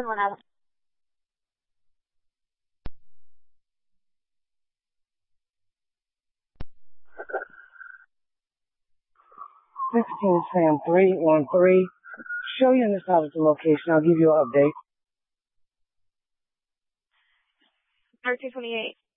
one out. 16 Sam 313. Show you in this office the location. I'll give you an update. 1328.